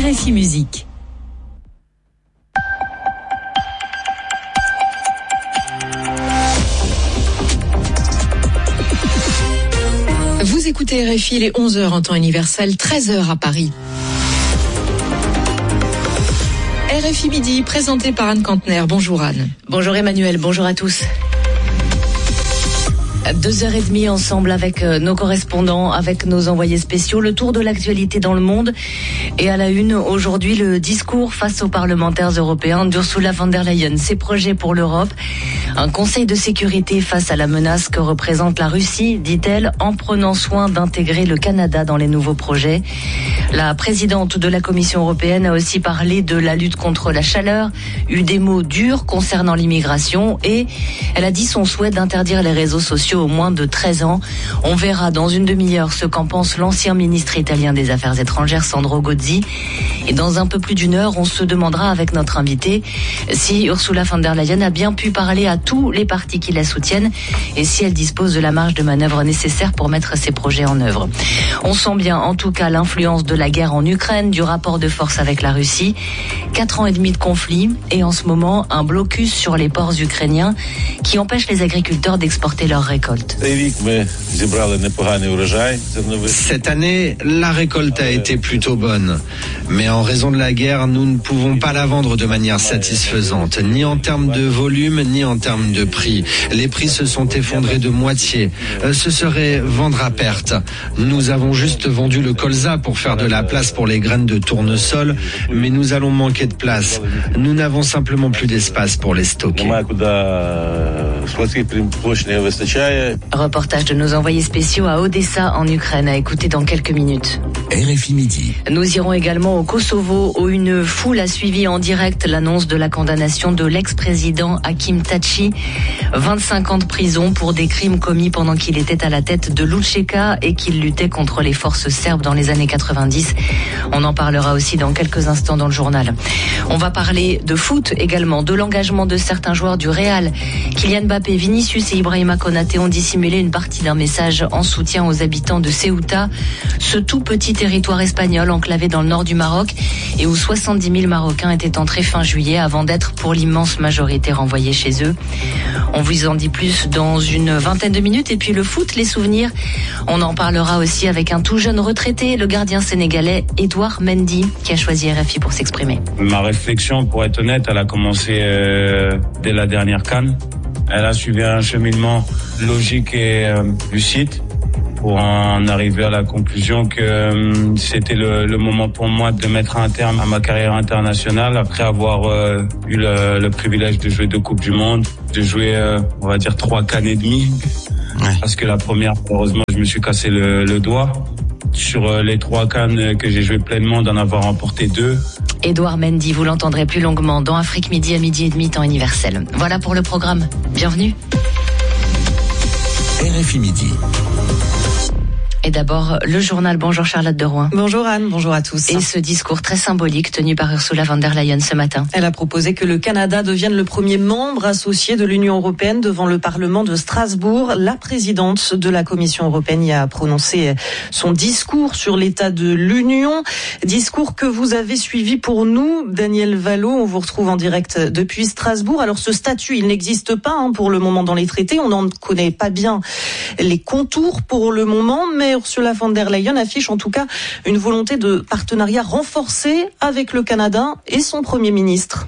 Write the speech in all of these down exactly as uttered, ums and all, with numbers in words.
R F I Musique. Vous écoutez R F I, il est onze heures en temps universel, treize heures à Paris. R F I Midi, présenté par Anne Kantner. Bonjour Anne. Bonjour Emmanuel, bonjour à tous. Deux heures et demie ensemble avec nos correspondants, avec nos envoyés spéciaux, le tour de l'actualité dans le monde. Et à la une, aujourd'hui, le discours face aux parlementaires européens d'Ursula von der Leyen. Ses projets pour l'Europe, un conseil de sécurité face à la menace que représente la Russie, dit-elle, en prenant soin d'intégrer le Canada dans les nouveaux projets. La présidente de la Commission européenne a aussi parlé de la lutte contre la chaleur, eu des mots durs concernant l'immigration et elle a dit son souhait d'interdire les réseaux sociaux aux moins de treize ans. On verra dans une demi-heure ce qu'en pense l'ancien ministre italien des Affaires étrangères Sandro Gozi. Et dans un peu plus d'une heure, on se demandera avec notre invité si Ursula von der Leyen a bien pu parler à tous les partis qui la soutiennent et si elle dispose de la marge de manœuvre nécessaire pour mettre ses projets en œuvre. On sent bien en tout cas l'influence de la guerre en Ukraine, du rapport de force avec la Russie. Quatre ans et demi de conflit et en ce moment un blocus sur les ports ukrainiens qui empêche les agriculteurs d'exporter leurs récoltes. Cette année, la récolte a été plutôt bonne. Mais en raison de la guerre, nous ne pouvons pas la vendre de manière satisfaisante, ni en termes de volume, ni en termes de prix. Les prix se sont effondrés de moitié. Ce serait vendre à perte. Nous avons juste vendu le colza pour faire de la place pour les graines de tournesol, mais nous allons manquer de place. Nous n'avons simplement plus d'espace pour les stocker. Reportage de nos envoyés spéciaux à Odessa en Ukraine à écouter dans quelques minutes. R F I Midi. Nous irons également au Kosovo où une foule a suivi en direct l'annonce de la condamnation de l'ex-président Hakim Tachi. vingt-cinq ans de prison pour des crimes commis pendant qu'il était à la tête de l'U C K et qu'il luttait contre les forces serbes dans les années quatre-vingt-dix. On en parlera aussi dans quelques instants dans le journal. On va parler de foot également, de l'engagement de certains joueurs du Real. Kylian Mbappé, Vinicius et Ibrahima Konaté ont dissimulé une partie d'un message en soutien aux habitants de Ceuta, ce tout petit territoire espagnol enclavé dans le nord du Maroc et où soixante-dix mille Marocains étaient entrés fin juillet avant d'être pour l'immense majorité renvoyés chez eux. On vous en dit plus dans une vingtaine de minutes et puis le foot, les souvenirs. On en parlera aussi avec un tout jeune retraité, le gardien sénégalais Edouard Mendy qui a choisi R F I pour s'exprimer. Ma réflexion, pour être honnête, elle a commencé euh, dès la dernière CAN. Elle a suivi un cheminement logique et euh, lucide pour en arriver à la conclusion que euh, c'était le, le moment pour moi de mettre un terme à ma carrière internationale après avoir euh, eu le, le privilège de jouer deux Coupes du Monde, de jouer, euh, on va dire, trois CAN et demi. Ouais. Parce que la première, heureusement, je me suis cassé le, le doigt. Sur euh, les trois CAN que j'ai joué pleinement, d'en avoir remporté deux. Edouard Mendy, vous l'entendrez plus longuement dans Afrique Midi à midi et demi, temps universel. Voilà pour le programme. Bienvenue. R F I Midi. Et d'abord, le journal. Bonjour Charlotte de Rouen. Bonjour Anne, bonjour à tous. Et ce discours très symbolique tenu par Ursula von der Leyen ce matin. Elle a proposé que le Canada devienne le premier membre associé de l'Union européenne devant le Parlement de Strasbourg. La présidente de la Commission européenne y a prononcé son discours sur l'état de l'Union. Discours que vous avez suivi pour nous, Daniel Vallot. On vous retrouve en direct depuis Strasbourg. Alors ce statut, il n'existe pas hein, pour le moment dans les traités. On n'en connaît pas bien les contours pour le moment, mais Ursula von der Leyen affiche en tout cas une volonté de partenariat renforcé avec le Canada et son Premier ministre.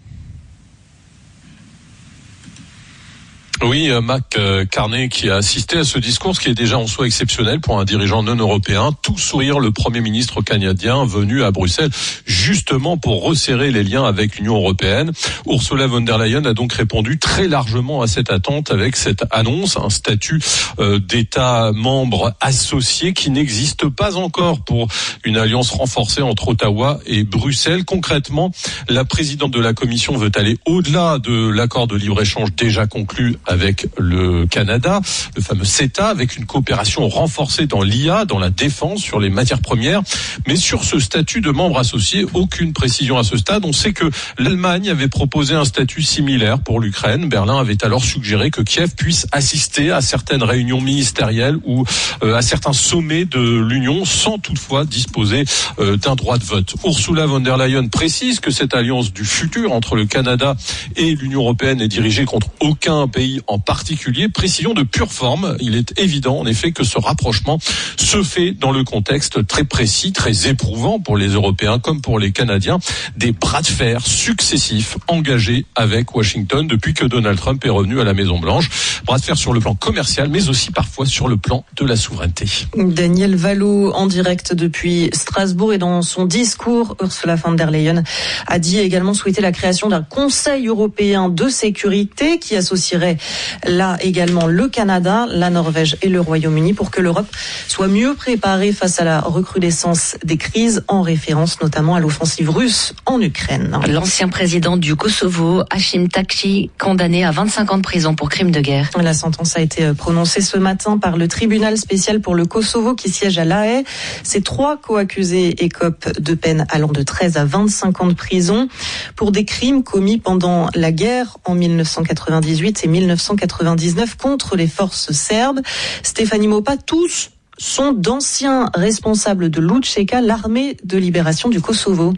Oui, Mac Carney qui a assisté à ce discours, ce qui est déjà en soi exceptionnel pour un dirigeant non européen. Tout sourire, le Premier ministre canadien venu à Bruxelles justement pour resserrer les liens avec l'Union européenne. Ursula von der Leyen a donc répondu très largement à cette attente avec cette annonce, un statut euh, d'État membre associé qui n'existe pas encore pour une alliance renforcée entre Ottawa et Bruxelles. Concrètement, la présidente de la Commission veut aller au-delà de l'accord de libre-échange déjà conclu avec le Canada, le fameux CETA, avec une coopération renforcée dans l'I A, dans la défense, sur les matières premières. Mais sur ce statut de membre associé, aucune précision à ce stade. On sait que l'Allemagne avait proposé un statut similaire pour l'Ukraine. Berlin avait alors suggéré que Kiev puisse assister à certaines réunions ministérielles ou euh, à certains sommets de l'Union sans toutefois disposer euh, d'un droit de vote. Ursula von der Leyen précise que cette alliance du futur entre le Canada et l'Union européenne est dirigée contre aucun pays en particulier. Précision de pure forme. Il est évident en effet que ce rapprochement se fait dans le contexte très précis, très éprouvant pour les Européens comme pour les Canadiens, des bras de fer successifs engagés avec Washington depuis que Donald Trump est revenu à la Maison-Blanche. Bras de fer sur le plan commercial, mais aussi parfois sur le plan de la souveraineté. Daniel Valo en direct depuis Strasbourg, et dans son discours, Ursula von der Leyen a dit également souhaiter la création d'un Conseil européen de sécurité qui associerait là également le Canada, la Norvège et le Royaume-Uni pour que l'Europe soit mieux préparée face à la recrudescence des crises, en référence notamment à l'offensive russe en Ukraine. L'ancien président du Kosovo, Hashim Thaçi, condamné à vingt-cinq ans de prison pour crime de guerre. La sentence a été prononcée ce matin par le tribunal spécial pour le Kosovo qui siège à La Haye. Ces trois co-accusés écopent de peines allant de treize à vingt-cinq ans de prison pour des crimes commis pendant la guerre en dix-neuf cent quatre-vingt-dix-huit et dix-neuf cent quatre-vingt-dix-neuf contre les forces serbes. Stéphanie Mopa, tous sont d'anciens responsables de l'U C K, l'armée de libération du Kosovo.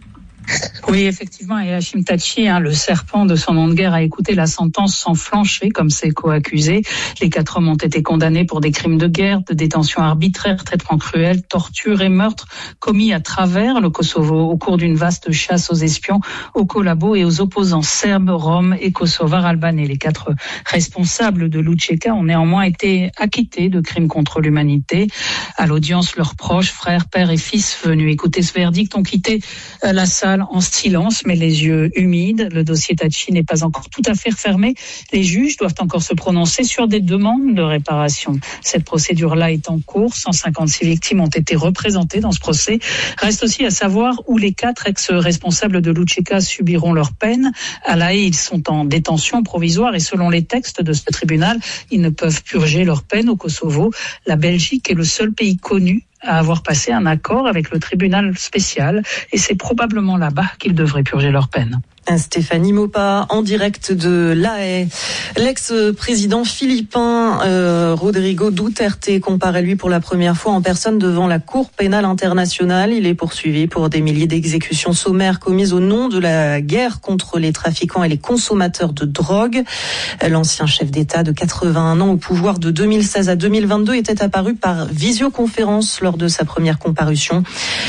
Oui, effectivement, et Hashim Thaçi, hein, le serpent de son nom de guerre, a écouté la sentence sans flancher, comme ses co-accusés. Les quatre hommes ont été condamnés pour des crimes de guerre, de détention arbitraire, traitement cruel, torture et meurtre commis à travers le Kosovo au cours d'une vaste chasse aux espions, aux collabos et aux opposants serbes, roms et kosovars albanais. Les quatre responsables de l'U C K ont néanmoins été acquittés de crimes contre l'humanité. À l'audience, leurs proches, frères, pères et fils venus écouter ce verdict ont quitté la salle en silence, mais les yeux humides. Le dossier Thaçi n'est pas encore tout à fait refermé. Les juges doivent encore se prononcer sur des demandes de réparation. Cette procédure-là est en cours. cent cinquante-six victimes ont été représentées dans ce procès. Reste aussi à savoir où les quatre ex-responsables de l'U C K subiront leur peine. À La Haye, ils sont en détention provisoire et selon les textes de ce tribunal, ils ne peuvent purger leur peine au Kosovo. La Belgique est le seul pays connu à avoir passé un accord avec le tribunal spécial et c'est probablement là-bas qu'ils devraient purger leur peine. Stéphanie Mopa en direct de La Haye. L'ex-président philippin euh, Rodrigo Duterte comparaît lui pour la première fois en personne devant la Cour pénale internationale. Il est poursuivi pour des milliers d'exécutions sommaires commises au nom de la guerre contre les trafiquants et les consommateurs de drogue. L'ancien chef d'État de quatre-vingt-un ans au pouvoir de deux mille seize à deux mille vingt-deux était apparu par visioconférence lors de sa première comparution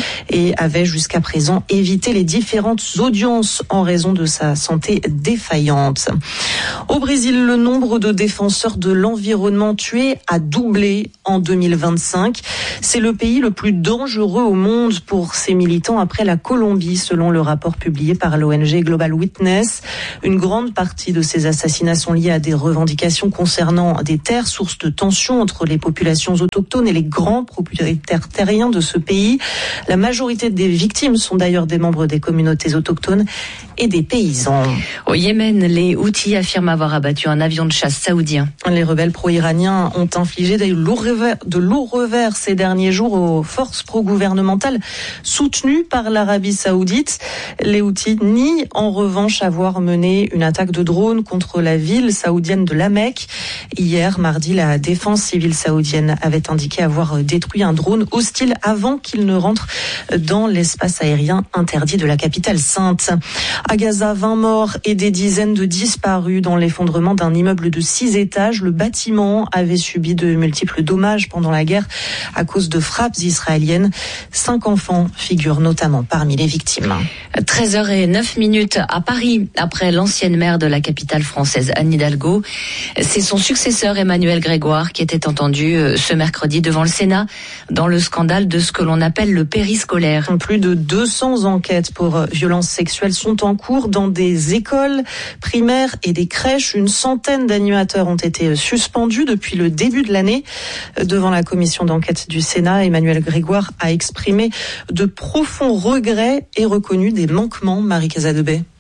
et avait jusqu'à présent évité les différentes audiences en raison de sa santé défaillante. Au Brésil, le nombre de défenseurs de l'environnement tués a doublé en deux mille vingt-cinq. C'est le pays le plus dangereux au monde pour ses militants après la Colombie, selon le rapport publié par l'O N G Global Witness. Une grande partie de ces assassinats sont liés à des revendications concernant des terres, source de tensions entre les populations autochtones et les grands propriétaires terriens de ce pays. La majorité des victimes sont d'ailleurs des membres des communautés autochtones et des paysans. Au Yémen, les Houthis affirment avoir abattu un avion de chasse saoudien. Les rebelles pro-iraniens ont infligé de lourds revers, de lourds revers ces derniers jours aux forces pro-gouvernementales soutenues par l'Arabie saoudite. Les Houthis nient en revanche avoir mené une attaque de drone contre la ville saoudienne de La Mecque. Hier, mardi, la défense civile saoudienne avait indiqué avoir détruit un drone hostile avant qu'il ne rentre dans l'espace aérien interdit de la capitale sainte. À Gaza, vingt morts et des dizaines de disparus dans l'effondrement d'un immeuble de six étages. Le bâtiment avait subi de multiples dommages pendant la guerre à cause de frappes israéliennes. Cinq enfants figurent notamment parmi les victimes. treize heures zéro neuf minutes à Paris, après l'ancienne maire de la capitale française, Anne Hidalgo. C'est son successeur Emmanuel Grégoire qui était entendu ce mercredi devant le Sénat dans le scandale de ce que l'on appelle le périscolaire. Plus de deux cents enquêtes pour violences sexuelles sont en cours dans des écoles primaires et des crèches. Une centaine d'animateurs ont été suspendus depuis le début de l'année. Devant la commission d'enquête du Sénat, Emmanuel Grégoire a exprimé de profonds regrets et reconnu des manquements. Marie Casadebey.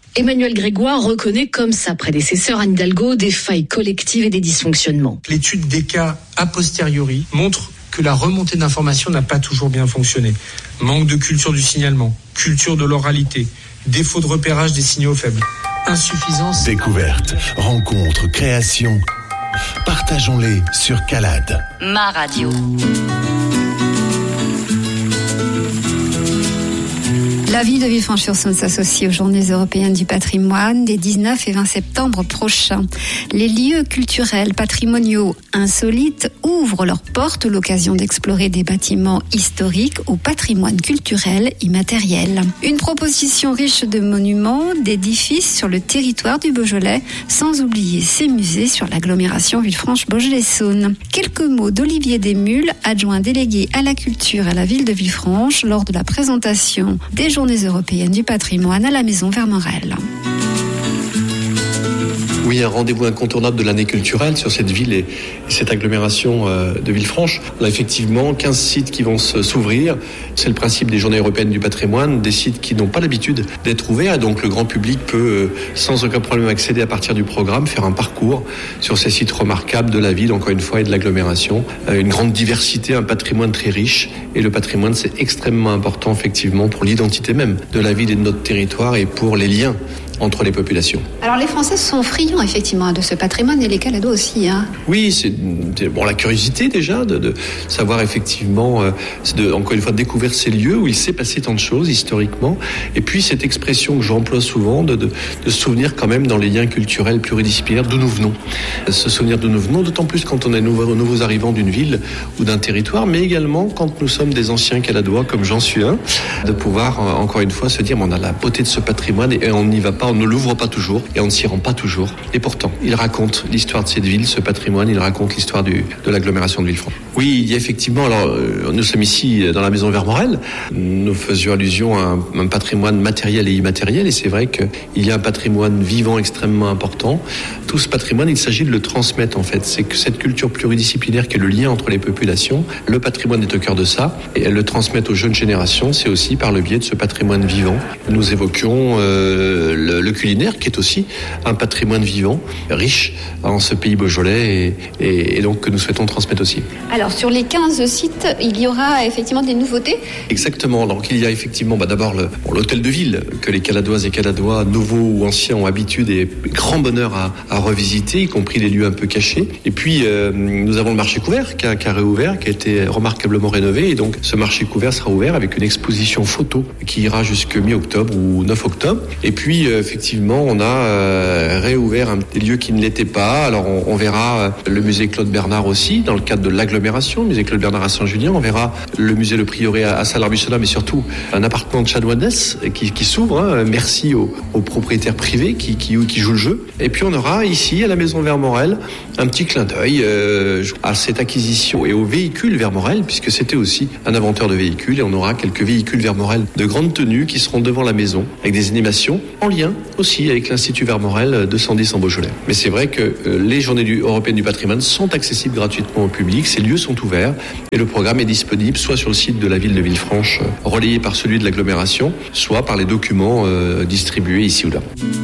Emmanuel Grégoire reconnaît, comme sa prédécesseur Anne Hidalgo, des failles collectives et des dysfonctionnements. L'étude des cas a posteriori montre que la remontée d'informations n'a pas toujours bien fonctionné. Manque de culture du signalement, culture de l'oralité, défaut de repérage des signaux faibles, insuffisance... Découverte, rencontre, création, partageons-les sur Calade. Ma radio. La ville de Villefranche-sur-Saône s'associe aux Journées européennes du patrimoine des dix-neuf et vingt septembre prochains. Les lieux culturels patrimoniaux insolites ouvrent leurs portes, l'occasion d'explorer des bâtiments historiques au patrimoine culturel immatériel. Une proposition riche de monuments, d'édifices sur le territoire du Beaujolais, sans oublier ces musées sur l'agglomération Villefranche-Beaujolais-Saône. Quelques mots d'Olivier Desmules, adjoint délégué à la culture à la ville de Villefranche, lors de la présentation des Journées européennes du patrimoine à la Maison Vermorel. Oui, un rendez-vous incontournable de l'année culturelle sur cette ville et cette agglomération de Villefranche. On a effectivement quinze sites qui vont s'ouvrir. C'est le principe des Journées européennes du patrimoine, des sites qui n'ont pas l'habitude d'être ouverts. Et donc le grand public peut sans aucun problème accéder à partir du programme, faire un parcours sur ces sites remarquables de la ville, encore une fois, et de l'agglomération. Une grande diversité, un patrimoine très riche. Et le patrimoine, c'est extrêmement important, effectivement, pour l'identité même de la ville et de notre territoire et pour les liens entre les populations. Alors les Français sont friands effectivement de ce patrimoine et les Caladois aussi. Hein. Oui, c'est, c'est bon, la curiosité déjà de, de savoir effectivement, euh, de, encore une fois, de découvrir ces lieux où il s'est passé tant de choses historiquement. Et puis cette expression que j'emploie souvent de, de, de se souvenir quand même dans les liens culturels pluridisciplinaires d'où nous venons. Se souvenir d'où nous venons, d'autant plus quand on est nouveau, nouveaux arrivants d'une ville ou d'un territoire, mais également quand nous sommes des anciens Caladois comme j'en suis un, de pouvoir euh, encore une fois se dire on a la beauté de ce patrimoine et on n'y va pas. On ne l'ouvre pas toujours et on ne s'y rend pas toujours. Et pourtant, il raconte l'histoire de cette ville, ce patrimoine, il raconte l'histoire du, de l'agglomération de Villefranche. Oui, il y a effectivement, alors euh, nous sommes ici dans la Maison Vermorel, nous faisions allusion à un, un patrimoine matériel et immatériel et c'est vrai qu'il y a un patrimoine vivant extrêmement important. Tout ce patrimoine, il s'agit de le transmettre en fait. C'est que cette culture pluridisciplinaire qui est le lien entre les populations, le patrimoine est au cœur de ça et le transmettre aux jeunes générations, c'est aussi par le biais de ce patrimoine vivant. Nous évoquions euh, le le culinaire qui est aussi un patrimoine vivant, riche en ce pays beaujolais et, et, et donc que nous souhaitons transmettre aussi. Alors sur les quinze sites, il y aura effectivement des nouveautés ? Exactement, donc il y a effectivement bah, d'abord le, bon, l'hôtel de ville que les Caladoises et Caladois, nouveaux ou anciens, ont habitude et grand bonheur à, à revisiter, y compris les lieux un peu cachés. Et puis euh, nous avons le marché couvert qui a, qui a réouvert, qui a été remarquablement rénové et donc ce marché couvert sera ouvert avec une exposition photo qui ira jusque mi-octobre ou neuf octobre. Et puis euh, effectivement, on a euh, réouvert un, des lieux qui ne l'étaient pas. Alors, on, on verra euh, le musée Claude Bernard aussi, dans le cadre de l'agglomération, le musée Claude Bernard à Saint-Julien. On verra le musée Le Prieuré à, à Salles-Arbussona, mais surtout un appartement de chanoinesse qui, qui s'ouvre. Hein. Merci aux, aux propriétaires privés qui, qui, qui jouent le jeu. Et puis, on aura ici, à la Maison Vermorel, un petit clin d'œil euh, à cette acquisition et au véhicule Vermorel, puisque c'était aussi un inventeur de véhicules. Et on aura quelques véhicules Vermorel de grande tenue qui seront devant la maison, avec des animations en lien aussi avec l'Institut Vermorel deux cent dix en Beaujolais. Mais c'est vrai que euh, les Journées du, européennes du patrimoine sont accessibles gratuitement au public, ces lieux sont ouverts et le programme est disponible soit sur le site de la ville de Villefranche, euh, relayé par celui de l'agglomération, soit par les documents euh, distribués ici ou là.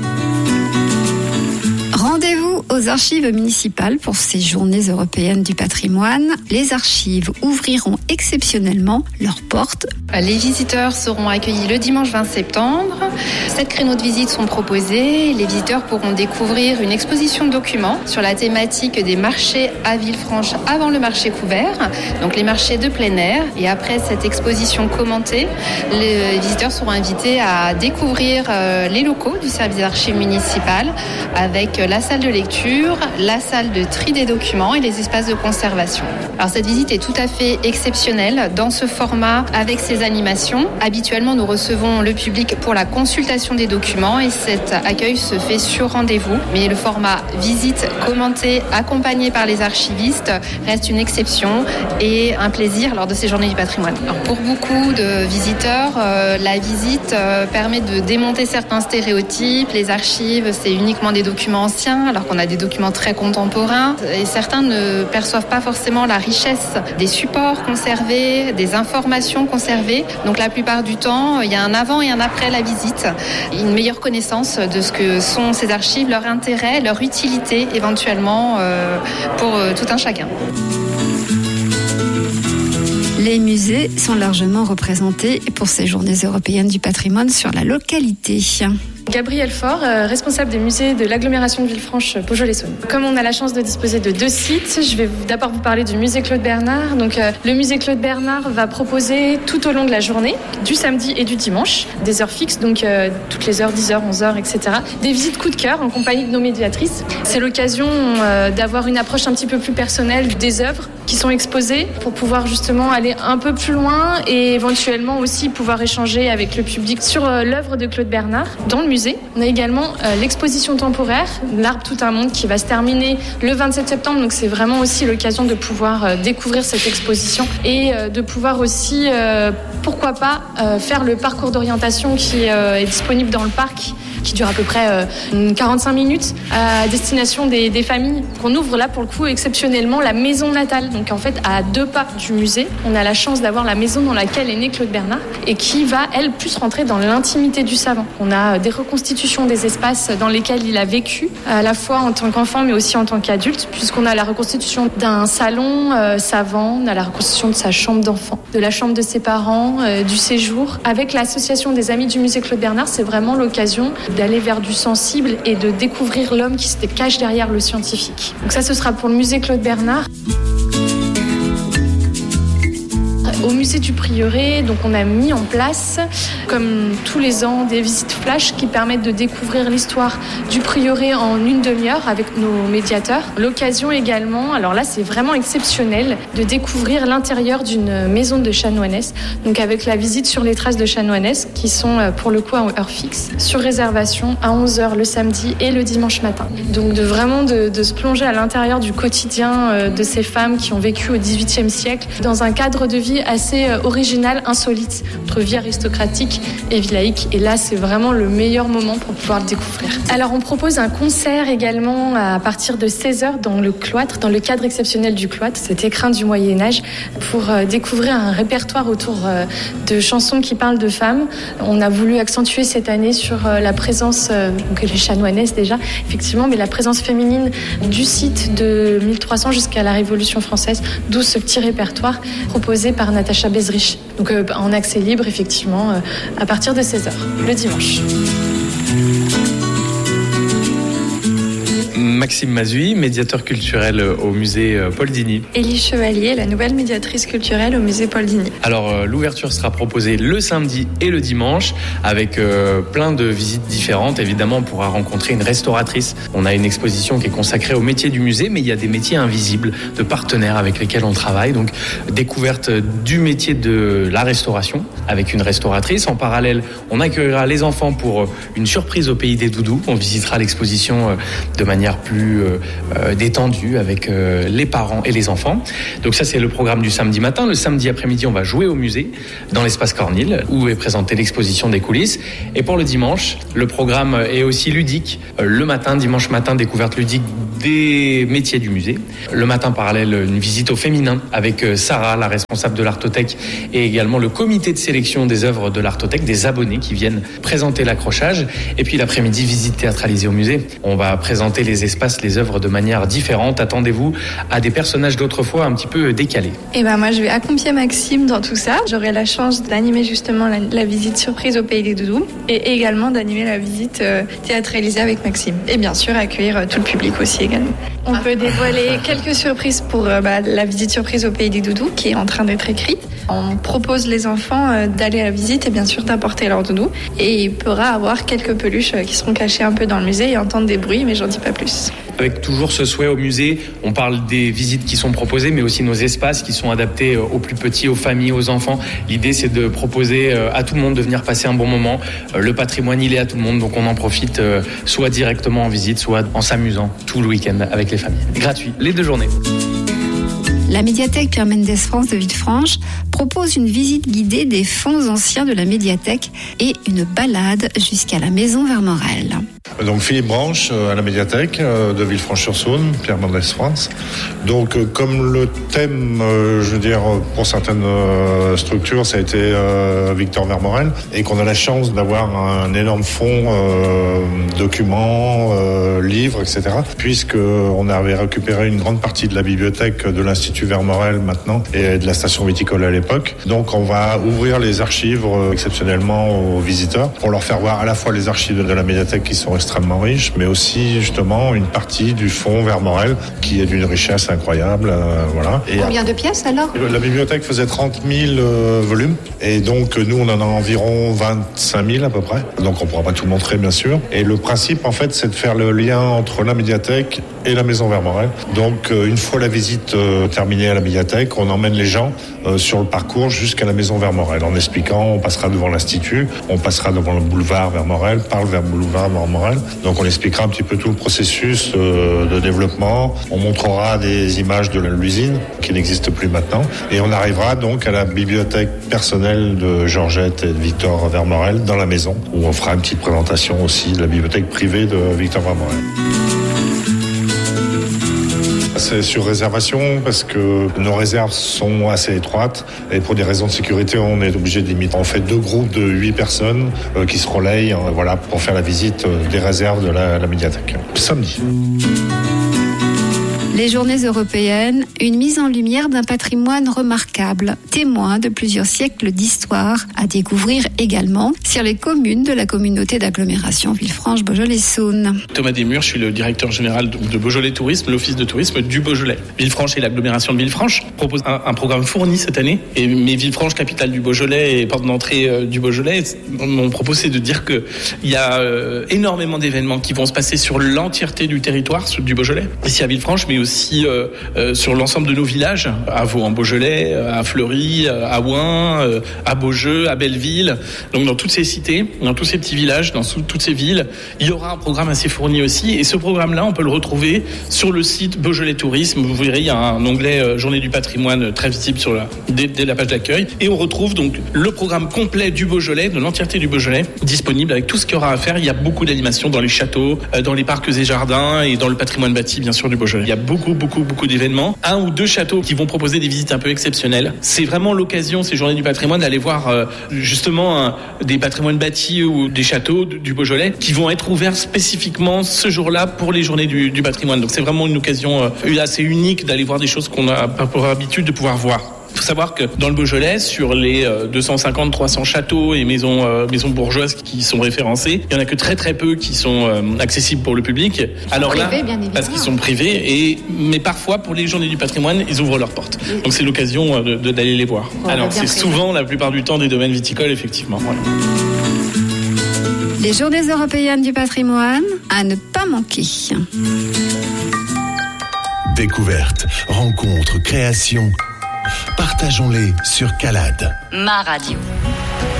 Rendez-vous aux archives municipales pour ces Journées européennes du patrimoine. Les archives ouvriront exceptionnellement leurs portes. Les visiteurs seront accueillis le dimanche vingt septembre. Sept créneaux de visite sont proposés. Les visiteurs pourront découvrir une exposition de documents sur la thématique des marchés à Villefranche avant le marché couvert, donc les marchés de plein air. Et après cette exposition commentée, les visiteurs seront invités à découvrir les locaux du service d'archives municipales avec la salle de lecture, la salle de tri des documents et les espaces de conservation. Alors cette visite est tout à fait exceptionnelle dans ce format avec ses animations. Habituellement, nous recevons le public pour la consultation des documents et cet accueil se fait sur rendez-vous. Mais le format visite commentée accompagné par les archivistes reste une exception et un plaisir lors de ces Journées du patrimoine. Alors pour beaucoup de visiteurs, euh, la visite euh, permet de démonter certains stéréotypes. Les archives, c'est uniquement des documents anciens alors qu'on a des des documents très contemporains et certains ne perçoivent pas forcément la richesse des supports conservés, des informations conservées. Donc la plupart du temps, il y a un avant et un après la visite, une meilleure connaissance de ce que sont ces archives, leur intérêt, leur utilité éventuellement euh, pour euh, tout un chacun. Les musées sont largement représentés pour ces journées européennes du patrimoine sur la localité. Gabrielle Faure, euh, responsable des musées de l'agglomération de Villefranche-Beaujolais-Saône. Comme on a la chance de disposer de deux sites, je vais d'abord vous parler du musée Claude Bernard. Donc, euh, le musée Claude Bernard va proposer tout au long de la journée, du samedi et du dimanche, des heures fixes, donc euh, toutes les heures, dix heures, onze heures, et cetera. Des visites coup de cœur en compagnie de nos médiatrices. C'est l'occasion euh, d'avoir une approche un petit peu plus personnelle des œuvres qui sont exposées pour pouvoir justement aller un peu plus loin et éventuellement aussi pouvoir échanger avec le public sur euh, l'œuvre de Claude Bernard dans le musée. On a également euh, l'exposition temporaire, L'Arbre tout un monde, qui va se terminer le vingt-sept septembre. Donc c'est vraiment aussi l'occasion de pouvoir euh, découvrir cette exposition et euh, de pouvoir aussi, euh, pourquoi pas, euh, faire le parcours d'orientation qui euh, est disponible dans le parc, qui dure à peu près euh, quarante-cinq minutes, à destination des, des familles. On ouvre là pour le coup exceptionnellement la maison natale. Donc en fait à deux pas du musée, on a la chance d'avoir la maison dans laquelle est né Claude Bernard et qui va elle plus rentrer dans l'intimité du savant. On a des reconstitutions des espaces dans lesquels il a vécu, à la fois en tant qu'enfant mais aussi en tant qu'adulte, puisqu'on a la reconstitution d'un salon euh, savant, on a la reconstitution de sa chambre d'enfant, de la chambre de ses parents, euh, du séjour. Avec l'association des amis du musée Claude Bernard, c'est vraiment l'occasion d'aller vers du sensible et de découvrir l'homme qui se cache derrière le scientifique. Donc ça, ce sera pour le musée Claude Bernard. Au musée du Prieuré, donc on a mis en place, comme tous les ans, des visites flash qui permettent de découvrir l'histoire du Prieuré en une demi-heure avec nos médiateurs. L'occasion également, alors là c'est vraiment exceptionnel, de découvrir l'intérieur d'une maison de chanoinesse, donc avec la visite sur les traces de chanoinesse qui sont pour le coup à heure fixe, sur réservation à onze heures le samedi et le dimanche matin. Donc de vraiment de, de se plonger à l'intérieur du quotidien de ces femmes qui ont vécu au dix-huitième siècle dans un cadre de vie assez original, insolite, entre vie aristocratique et vie laïque. Et là, c'est vraiment le meilleur moment pour pouvoir le découvrir. Alors, on propose un concert également à partir de seize heures dans le cloître, dans le cadre exceptionnel du cloître, cet écrin du Moyen-Âge, pour découvrir un répertoire autour de chansons qui parlent de femmes. On a voulu accentuer cette année sur la présence, donc les chanoinesses déjà, effectivement, mais la présence féminine du site de mille trois cents jusqu'à la Révolution française, d'où ce petit répertoire proposé par Natacha Bezrich. Donc euh, en accès libre, effectivement, euh, à partir de seize heures, le dimanche. Maxime Mazui, médiateur culturel au musée Paul Digny. Élie Chevalier, la nouvelle médiatrice culturelle au musée Paul Digny. Alors euh, l'ouverture sera proposée le samedi et le dimanche avec euh, plein de visites différentes. Évidemment, on pourra rencontrer une restauratrice. On a une exposition qui est consacrée au métier du musée, mais il y a des métiers invisibles de partenaires avec lesquels on travaille. Donc découverte du métier de la restauration avec une restauratrice. En parallèle, on accueillera les enfants pour une surprise au pays des doudous. On visitera l'exposition euh, de manière plus euh, euh, détendue avec euh, les parents et les enfants. Donc ça, c'est le programme du samedi matin. Le samedi après-midi, on va jouer au musée, dans l'espace Cornille, où est présentée l'exposition des coulisses. Et pour le dimanche, le programme est aussi ludique. Euh, le matin, dimanche matin, découverte ludique des métiers du musée. Le matin, parallèle, une visite au féminin avec euh, Sarah, la responsable de l'Artothèque, et également le comité de sélection des œuvres de l'Artothèque, des abonnés qui viennent présenter l'accrochage. Et puis l'après-midi, visite théâtralisée au musée. On va présenter les espaces, les œuvres de manière différente. Attendez-vous à des personnages d'autrefois un petit peu décalés. Et ben moi, je vais accompagner Maxime dans tout ça. J'aurai la chance d'animer justement la, la visite surprise au Pays des Doudous et également d'animer la visite euh, théâtralisée avec Maxime. Et bien sûr, accueillir euh, tout le public aussi également. On peut dévoiler quelques surprises pour euh, bah, la visite surprise au Pays des Doudous qui est en train d'être écrite. On propose les enfants euh, d'aller à la visite et bien sûr d'apporter leur doudou. Et il pourra avoir quelques peluches euh, qui seront cachées un peu dans le musée et entendre des bruits, mais j'en dis pas plus. Avec toujours ce souhait au musée, on parle des visites qui sont proposées, mais aussi nos espaces qui sont adaptés aux plus petits, aux familles, aux enfants. L'idée, c'est de proposer à tout le monde de venir passer un bon moment. Le patrimoine, il est à tout le monde, donc on en profite soit directement en visite, soit en s'amusant tout le week-end avec les familles. Gratuit, les deux journées. La médiathèque Pierre Mendès France de Villefranche propose une visite guidée des fonds anciens de la médiathèque et une balade jusqu'à la maison Vermorel. Donc Philippe Branche à la médiathèque de Villefranche-sur-Saône, Pierre Mendès France. Donc comme le thème, je veux dire, pour certaines structures, ça a été Victor Vermorel, et qu'on a la chance d'avoir un énorme fonds, euh, documents, euh, livres, et cetera. Puisqu'on avait récupéré une grande partie de la bibliothèque de l'Institut Vermorel maintenant et de la station viticole à l'époque. Donc on va ouvrir les archives euh, exceptionnellement aux visiteurs pour leur faire voir à la fois les archives de la médiathèque qui sont extrêmement riches, mais aussi justement une partie du fonds Vermorel qui est d'une richesse incroyable. Euh, voilà. Et combien de pièces alors ? La bibliothèque faisait trente mille euh, volumes, et donc nous on en a environ vingt-cinq mille à peu près. Donc on ne pourra pas tout montrer bien sûr. Et le principe en fait c'est de faire le lien entre la médiathèque et la maison Vermorel. Donc euh, une fois la visite euh, terminée à la médiathèque, on emmène les gens euh, sur le parcours jusqu'à la maison Vermorel en expliquant, on passera devant l'Institut, on passera devant le boulevard Vermorel, par le boulevard Vermorel. Donc on expliquera un petit peu tout le processus euh, de développement. On montrera des images de l'usine qui n'existe plus maintenant. Et on arrivera donc à la bibliothèque personnelle de Georgette et de Victor Vermorel dans la maison, où on fera une petite présentation aussi de la bibliothèque privée de Victor Vermorel. C'est sur réservation parce que nos réserves sont assez étroites et pour des raisons de sécurité, on est obligé de limiter. On fait deux groupes de huit personnes euh, qui se relayent euh, voilà, pour faire la visite euh, des réserves de la, la médiathèque. Samedi. Les Journées européennes, une mise en lumière d'un patrimoine remarquable, témoin de plusieurs siècles d'histoire, à découvrir également sur les communes de la communauté d'agglomération Villefranche-Beaujolais-Saône. Thomas Desmurs, je suis le directeur général de Beaujolais Tourisme, l'office de tourisme du Beaujolais. Villefranche et l'agglomération de Villefranche proposent un, un programme fourni cette année. Et, mais Villefranche, capitale du Beaujolais et porte d'entrée euh, du Beaujolais, m'ont proposé de dire qu'il y a euh, énormément d'événements qui vont se passer sur l'entièreté du territoire du Beaujolais, ici à Villefranche, mais aussi aussi euh, euh, sur l'ensemble de nos villages, à Vaux-en-Beaujolais, à Fleury, à Ouin, euh, à Beaujeu, à Belleville. Donc dans toutes ces cités, dans tous ces petits villages, dans sous, toutes ces villes, il y aura un programme assez fourni aussi. Et ce programme-là, on peut le retrouver sur le site Beaujolais Tourisme. Vous verrez, il y a un onglet euh, Journée du patrimoine très visible sur la, dès, dès la page d'accueil. Et on retrouve donc le programme complet du Beaujolais, de l'entièreté du Beaujolais, disponible avec tout ce qu'il y aura à faire. Il y a beaucoup d'animations dans les châteaux, euh, dans les parcs et jardins et dans le patrimoine bâti, bien sûr, du Beaujolais. Il y a beaucoup beaucoup, beaucoup d'événements. Un ou deux châteaux qui vont proposer des visites un peu exceptionnelles. C'est vraiment l'occasion, ces journées du patrimoine, d'aller voir euh, justement euh, des patrimoines bâtis ou des châteaux du Beaujolais qui vont être ouverts spécifiquement ce jour-là pour les journées du, du patrimoine. Donc c'est vraiment une occasion euh, assez unique d'aller voir des choses qu'on n'a pas pour habitude de pouvoir voir. Il faut savoir que dans le Beaujolais, sur les deux cent cinquante à trois cents châteaux et maisons, euh, maisons bourgeoises qui sont référencés, il y en a que très très peu qui sont euh, accessibles pour le public. Alors là, parce qu'ils sont privés, et mais parfois pour les journées du patrimoine, ils ouvrent leurs portes. Oui. Donc c'est l'occasion de, de, d'aller les voir. On Alors c'est souvent, la plupart du temps, des domaines viticoles, effectivement. Voilà. Les Journées européennes du patrimoine à ne pas manquer. Découverte, rencontre, création. Partageons-les sur Calade. Ma radio.